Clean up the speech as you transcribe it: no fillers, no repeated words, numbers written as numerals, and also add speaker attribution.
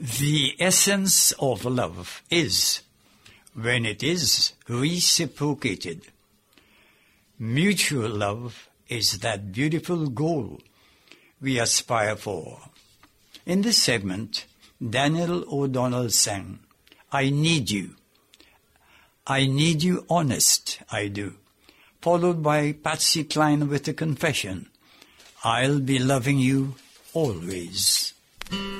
Speaker 1: The essence of love is when it is reciprocated. Mutual love is that beautiful goal we aspire for. In this segment, Daniel O'Donnell sang, I Need You. I need you honest, I do. Followed by Patsy Cline with a confession, I'll be loving you always.